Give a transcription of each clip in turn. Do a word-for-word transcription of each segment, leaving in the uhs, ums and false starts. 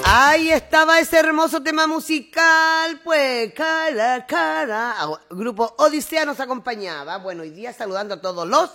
Ahí estaba ese hermoso tema musical, pues, cara, cara. Grupo Odisea nos acompañaba. Bueno, hoy día saludando a todos los...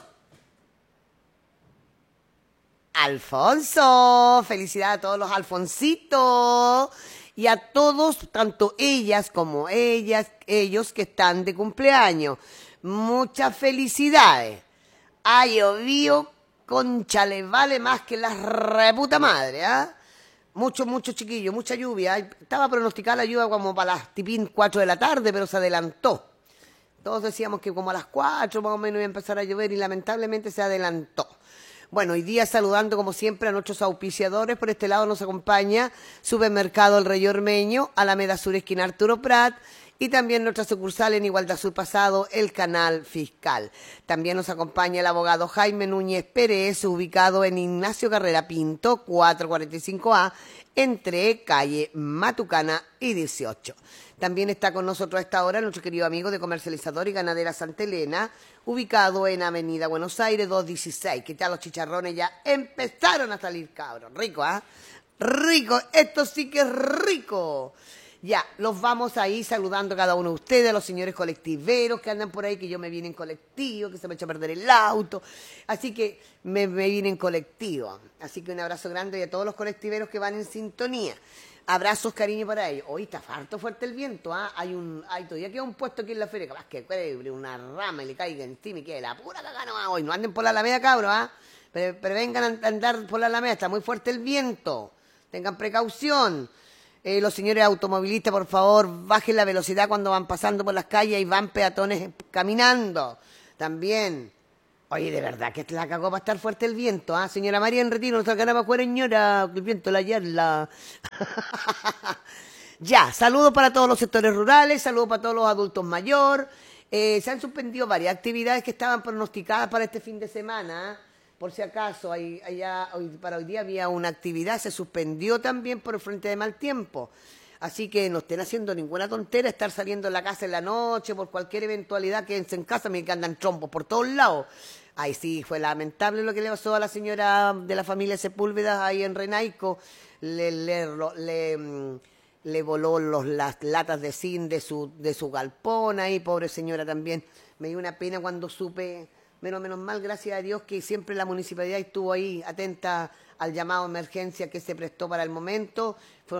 Alfonso, felicidades a todos los Alfoncitos y a todos, tanto ellas como ellas, ellos que están de cumpleaños. Muchas felicidades. Ha llovido, concha, le vale más que la reputa madre, ¿ah? ¿eh? Mucho, mucho chiquillo, mucha lluvia. Estaba pronosticada la lluvia como para las tipín cuatro de la tarde, pero se adelantó. Todos decíamos que como a las cuatro más o menos iba a empezar a llover y lamentablemente se adelantó. Bueno, hoy día saludando como siempre a nuestros auspiciadores. Por este lado nos acompaña Supermercado El Rey Ormeño, Alameda Sur, esquina Arturo Prat, y también nuestra sucursal en Igualdad Sur Pasado, el Canal Fiscal. También nos acompaña el abogado Jaime Núñez Pérez, ubicado en Ignacio Carrera Pinto, cuatrocientos cuarenta y cinco A, entre calle Matucana y dieciocho. También está con nosotros a esta hora nuestro querido amigo de Comercializador y Ganadera Santa Elena, ubicado en Avenida Buenos Aires doscientos dieciséis. Que ya los chicharrones ya empezaron a salir, cabros. Rico, ¿ah? ¿eh? Rico, esto sí que es rico. Ya, los vamos ahí saludando a cada uno de ustedes, a los señores colectiveros que andan por ahí, que yo me vine en colectivo, que se me echó a perder el auto. Así que me, me vine en colectivo. Así que un abrazo grande y a todos los colectiveros que van en sintonía. Abrazos, cariño para ellos. Hoy está harto fuerte el viento, ¿ah? ¿eh? Hay un, hay todavía queda un puesto aquí en la feria, capaz que quebre una rama y le caiga encima y quede la pura cagada nomás hoy. No anden por la Alameda, cabros, ¿ah? ¿eh? Pero, pero vengan a andar por la Alameda, está muy fuerte el viento. Tengan precaución. Eh, los señores automovilistas, por favor, bajen la velocidad cuando van pasando por las calles y van peatones caminando. También. Oye, de verdad que la cagó para estar fuerte el viento, ¿ah? ¿eh? Señora María en retiro, no sacará para afuera, señora, el viento la yarla. Ya, saludos para todos los sectores rurales, saludos para todos los adultos mayores. Eh, se han suspendido varias actividades que estaban pronosticadas para este fin de semana, ¿eh? Por si acaso, hay, allá, hoy, para hoy día había una actividad, se suspendió también por el frente de mal tiempo. Así que no estén haciendo ninguna tontera, estar saliendo de la casa en la noche, por cualquier eventualidad, quédense en casa, miren que andan trompos por todos lados. Ay, sí, fue lamentable lo que le pasó a la señora de la familia Sepúlveda ahí en Renaico. Le, le, le, le voló los, las latas de zinc de su, de su galpón ahí, pobre señora también. Me dio una pena cuando supe... Menos, menos mal, gracias a Dios, que siempre la municipalidad estuvo ahí atenta al llamado de emergencia que se prestó para el momento. Fue